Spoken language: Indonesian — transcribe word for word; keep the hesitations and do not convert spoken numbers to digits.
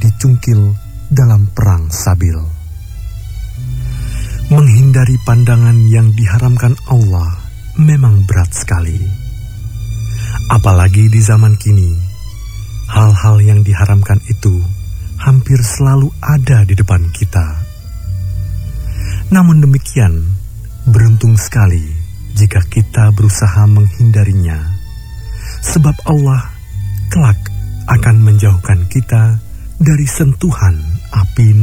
dicungkil dalam perang Sabil. Menghindari pandangan yang diharamkan Allah memang berat sekali. Apalagi di zaman kini, hal-hal yang diharamkan itu hampir selalu ada di depan kita. Namun demikian, beruntung sekali jika kita berusaha menghindarinya, sebab Allah kelak akan menjauhkan kita dari sentuhan api